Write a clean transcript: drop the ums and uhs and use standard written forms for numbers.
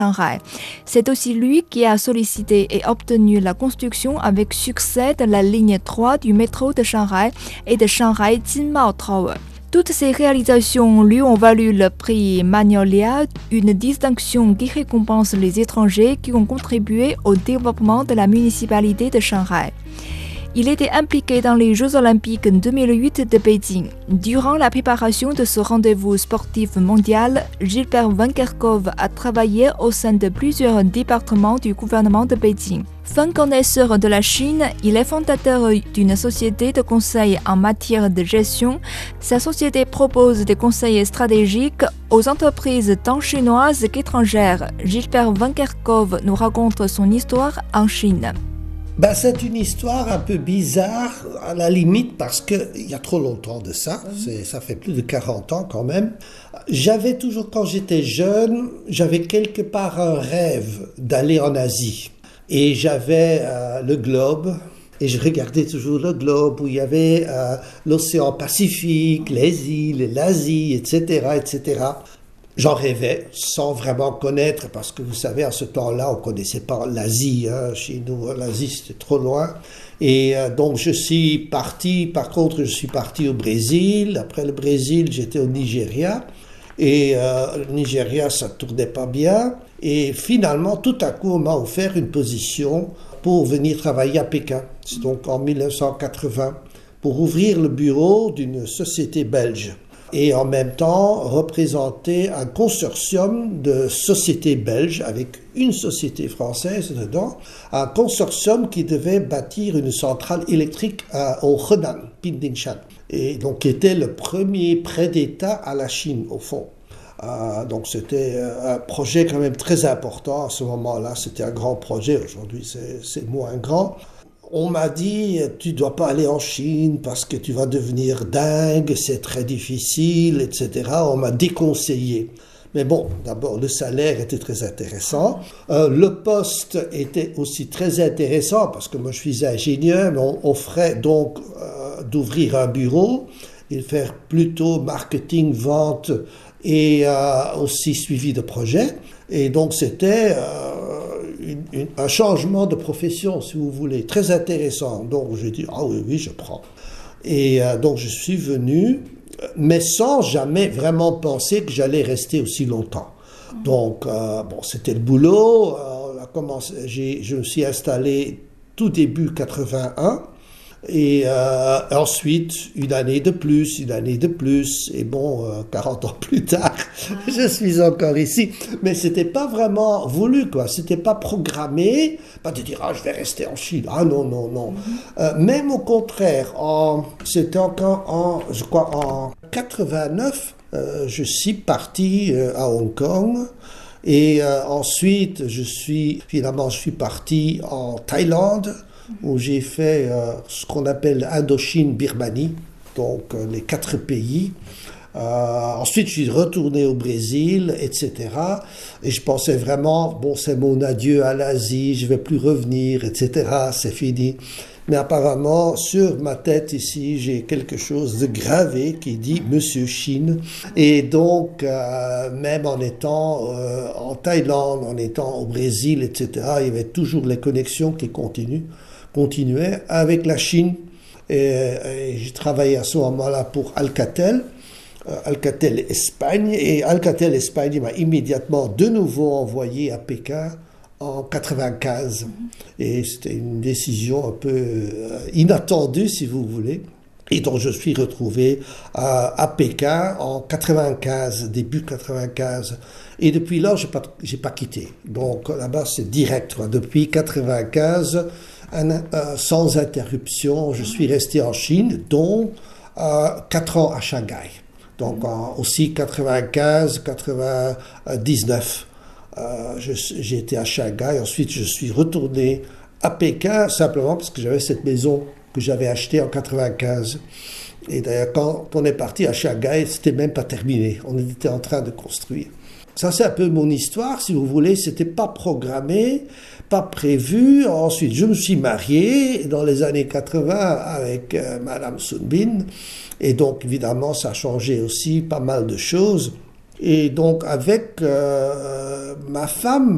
Shanghai. C'est aussi lui qui a sollicité et obtenu la construction avec succès de la ligne 3 du métro de Shanghai et de Shanghai Jinmao Tower. Toutes ces réalisations lui ont valu le prix Magnolia, une distinction qui récompense les étrangers qui ont contribué au développement de la municipalité de Shanghai. Il était impliqué dans les Jeux olympiques 2008 de Beijing. Durant la préparation de ce rendez-vous sportif mondial, Gilbert Van Kerkhove a travaillé au sein de plusieurs départements du gouvernement de Beijing. Fin connaisseur de la Chine, il est fondateur d'une société de conseil en matière de gestion. Sa société propose des conseils stratégiques aux entreprises tant chinoises qu'étrangères. Gilbert Van Kerkhove nous raconte son histoire en Chine. C'est une histoire un peu bizarre, à la limite, parce qu'il y a trop longtemps de ça. Ça fait plus de 40 ans quand même. J'avais toujours, quand j'étais jeune, j'avais quelque part un rêve d'aller en Asie. Et j'avais le globe, et je regardais toujours le globe où il y avait l'océan Pacifique, les îles, l'Asie, etc., etc. J'en rêvais, sans vraiment connaître, parce que vous savez, à ce temps-là, on ne connaissait pas l'Asie. Chez nous, l'Asie, c'était trop loin. Et donc, je suis parti au Brésil. Après le Brésil, j'étais au Nigeria. Et le Nigeria, ça ne tournait pas bien. Et finalement, tout à coup, on m'a offert une position pour venir travailler à Pékin. C'est donc en 1980, pour ouvrir le bureau d'une société belge. Et en même temps représenter un consortium de sociétés belges avec une société française dedans, un consortium qui devait bâtir une centrale électrique au Henan, Pingdingshan, et donc qui était le premier prêt d'État à la Chine au fond. Donc c'était un projet quand même très important à ce moment-là, c'était un grand projet, aujourd'hui c'est moins grand. On m'a dit, tu dois pas aller en Chine parce que tu vas devenir dingue, c'est très difficile, etc. On m'a déconseillé. Mais bon, d'abord, le salaire était très intéressant. Le poste était aussi très intéressant parce que moi, je suis ingénieur, mais on offrait donc d'ouvrir un bureau et de faire plutôt marketing, vente et aussi suivi de projet. Et donc, c'était un changement de profession, si vous voulez, très intéressant. Donc, j'ai dit, ah oui, je prends. Et donc, je suis venu, mais sans jamais vraiment penser que j'allais rester aussi longtemps. Donc, c'était le boulot. Je me suis installé tout début 81. Et ensuite, une année de plus, et 40 ans plus tard, je suis encore ici. Mais c'était pas vraiment voulu, quoi. C'était pas programmé, pas de dire, je vais rester en Chine. Non. Même au contraire, c'était encore je crois en 89, je suis parti à Hong Kong. Et ensuite, je suis parti en Thaïlande, où j'ai fait ce qu'on appelle Indochine-Birmanie, donc les 4 pays. Ensuite, je suis retourné au Brésil, etc. Et je pensais vraiment, c'est mon adieu à l'Asie, je ne vais plus revenir, etc. C'est fini. Mais apparemment, sur ma tête ici, j'ai quelque chose de gravé qui dit Monsieur Chine. Et donc, même en étant en Thaïlande, en étant au Brésil, etc., il y avait toujours les connexions qui continuaient avec la Chine. Et j'ai travaillé à ce moment-là pour Alcatel Espagne. Et Alcatel Espagne m'a immédiatement de nouveau envoyé à Pékin en 95. Et c'était une décision un peu inattendue, si vous voulez. Et donc, je suis retrouvé à Pékin en 95, début 95. Et depuis là, j'ai pas quitté. Donc, là-bas, c'est direct. Depuis 95, sans interruption, je suis resté en Chine, dont 4 ans à Shanghai. Donc, aussi 95, 99. J'ai été à Shanghai, ensuite je suis retourné à Pékin simplement parce que j'avais cette maison que j'avais achetée en 95. Et d'ailleurs, quand on est parti à Shanghai, c'était même pas terminé. On était en train de construire. Ça, c'est un peu mon histoire, si vous voulez. C'était pas programmé, pas prévu. Ensuite, je me suis marié dans les années 80 avec Madame Sun Bin. Et donc, évidemment, ça a changé aussi pas mal de choses. Et donc, avec ma femme,